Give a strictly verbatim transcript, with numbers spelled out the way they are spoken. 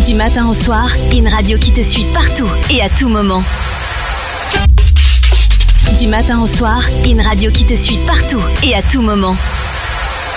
Du matin au soir, une radio qui te suit partout et à tout moment. Du matin au soir, une radio qui te suit partout et à tout moment.